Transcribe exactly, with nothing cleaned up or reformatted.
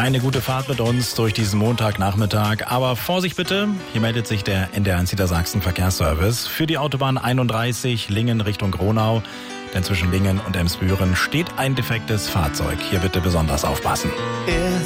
Eine gute Fahrt mit uns durch diesen Montagnachmittag. Aber Vorsicht bitte, hier meldet sich der N D R eins Niedersachsen Verkehrsservice. Für die Autobahn einunddreißig Lingen Richtung Gronau. Denn zwischen Lingen und Emsbüren steht ein defektes Fahrzeug. Hier bitte besonders aufpassen.